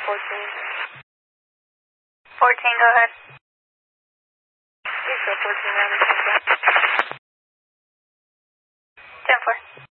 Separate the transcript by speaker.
Speaker 1: 14.
Speaker 2: 14, go ahead.
Speaker 1: Please go 14 round and 10-4.
Speaker 2: 10-4.